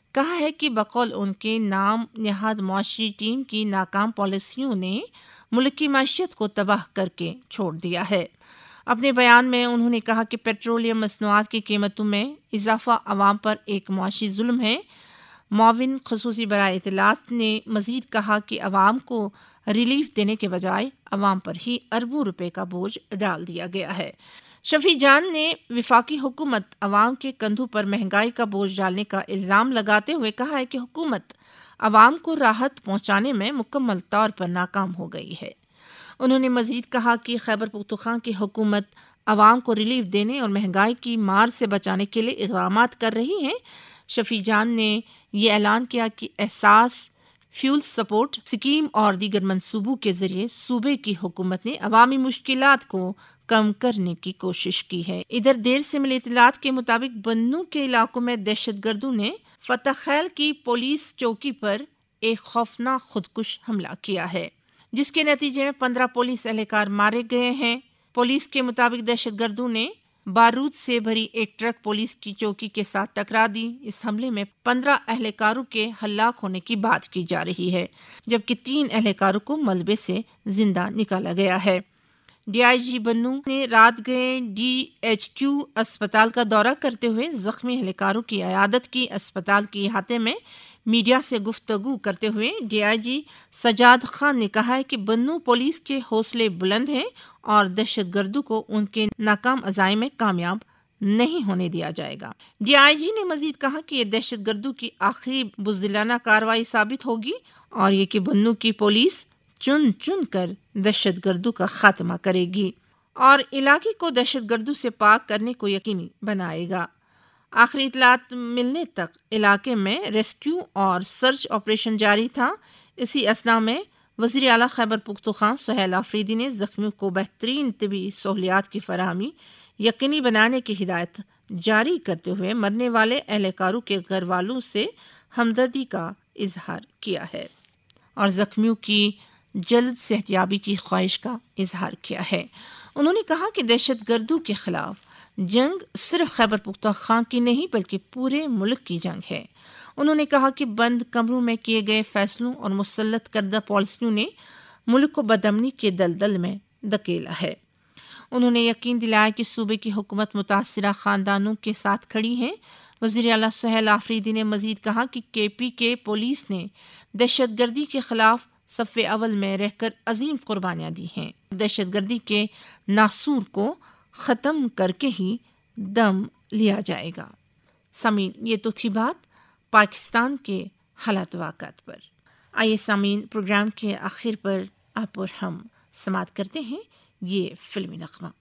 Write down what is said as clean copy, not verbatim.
کہا ہے کہ بقول ان کے نام نہاد معاشی ٹیم کی ناکام پالیسیوں نے ملک کی معیشت کو تباہ کر کے چھوڑ دیا ہے۔ اپنے بیان میں انہوں نے کہا کہ پیٹرولیم مصنوعات کی قیمتوں میں اضافہ عوام پر ایک معاشی ظلم ہے۔ معاون خصوصی برائے اطلاعات نے مزید کہا کہ عوام کو ریلیف دینے کے بجائے عوام پر ہی اربوں روپے کا بوجھ ڈال دیا گیا ہے۔ شفیع جان نے وفاقی حکومت عوام کے کندھوں پر مہنگائی کا بوجھ ڈالنے کا الزام لگاتے ہوئے کہا ہے کہ حکومت عوام کو راحت پہنچانے میں مکمل طور پر ناکام ہو گئی ہے۔ انہوں نے مزید کہا کہ خیبر پختونخوا کی حکومت عوام کو ریلیف دینے اور مہنگائی کی مار سے بچانے کے لیے اقدامات کر رہی ہے۔ شفیع جان نے یہ اعلان کیا کہ احساس فیول سپورٹ اسکیم اور دیگر منصوبوں کے ذریعے صوبے کی حکومت نے عوامی مشکلات کو کم کرنے کی کوشش کی ہے۔ ادھر دیر سے ملی اطلاعات کے مطابق بنوں کے علاقوں میں دہشت گردوں نے فتح خیل کی پولیس چوکی پر ایک خوفناک خودکش حملہ کیا ہے، جس کے نتیجے میں 15 پولیس اہلکار مارے گئے ہیں۔ پولیس کے مطابق دہشت گردوں نے بارود سے بھری ایک ٹرک پولیس کی چوکی کے ساتھ ٹکرا دی۔ اس حملے میں 15 اہلکاروں کے ہلاک ہونے کی بات کی جا رہی ہے، جبکہ 3 اہلکاروں کو ملبے سے زندہ نکالا گیا ہے۔ ڈی آئی جی بنوں نے رات گئے DHQ اسپتال کا دورہ کرتے ہوئے زخمی اہلکاروں کی عیادت کی۔ اسپتال کے احاطے میں میڈیا سے گفتگو کرتے ہوئے ڈی آئی جی سجاد خان نے کہا ہے کہ بنوں پولیس کے حوصلے بلند ہیں اور دہشت گردوں کو ان کے ناکام عزائم میں کامیاب نہیں ہونے دیا جائے گا۔ ڈی آئی جی نے مزید کہا کہ یہ دہشت گردوں کی آخری بزدلانہ کارروائی ثابت ہوگی اور یہ کہ بنوں کی پولیس چن چن کر دہشت گردوں کا خاتمہ کرے گی اور علاقے کو دہشت گردوں سے پاک کرنے کو یقینی بنائے گا۔ آخری اطلاعات ملنے تک علاقے میں ریسکیو اور سرچ آپریشن جاری تھا۔ اسی اثناء میں وزیر اعلیٰ خیبر پختونخوا سہیل آفریدی نے زخمیوں کو بہترین طبی سہولیات کی فراہمی یقینی بنانے کی ہدایت جاری کرتے ہوئے مرنے والے اہلکاروں کے گھر والوں سے ہمدردی کا اظہار کیا ہے اور زخمیوں کی جلد صحتیابی کی خواہش کا اظہار کیا ہے۔ انہوں نے کہا کہ دہشت گردوں کے خلاف جنگ صرف خیبر پختونخوا کی نہیں بلکہ پورے ملک کی جنگ ہے۔ انہوں نے کہا کہ بند کمروں میں کیے گئے فیصلوں اور مسلط کردہ پالیسیوں نے ملک کو بدامنی کے دلدل میں دھکیلا ہے۔ انہوں نے یقین دلایا کہ صوبے کی حکومت متاثرہ خاندانوں کے ساتھ کھڑی ہے۔ وزیر اعلیٰ سہیل آفریدی نے مزید کہا کہ KPK پولیس نے دہشت گردی کے خلاف صف اول میں رہ کر عظیم قربانیاں دی ہیں۔ دہشت گردی کے ناسور کو ختم کر کے ہی دم لیا جائے گا۔ سامعین، یہ تو تھی بات پاکستان کے حالات واقعات پر۔ آئیے سامعین، پروگرام کے آخر پر آپ اور ہم سماعت کرتے ہیں یہ فلمی نغمہ۔